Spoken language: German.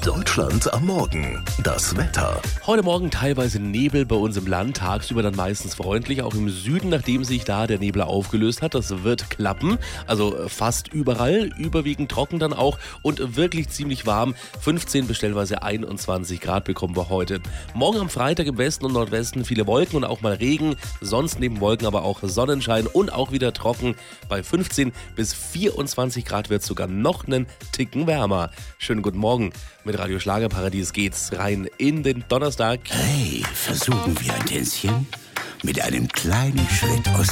Deutschland am Morgen. Das Wetter. Heute Morgen teilweise Nebel bei uns im Land, tagsüber dann meistens freundlich, auch im Süden, nachdem sich da der Nebel aufgelöst hat. Das wird klappen, also fast überall, überwiegend trocken dann auch und wirklich ziemlich warm. 15 bis stellenweise 21 Grad bekommen wir heute. Morgen am Freitag im Westen und Nordwesten viele Wolken und auch mal Regen, sonst neben Wolken aber auch Sonnenschein und auch wieder trocken. Bei 15 bis 24 Grad wird es sogar noch einen Ticken wärmer. Schönen guten Morgen. Mit Radio Schlagerparadies geht's rein in den Donnerstag. Hey, versuchen wir ein Tänzchen? Mit einem kleinen Schritt aus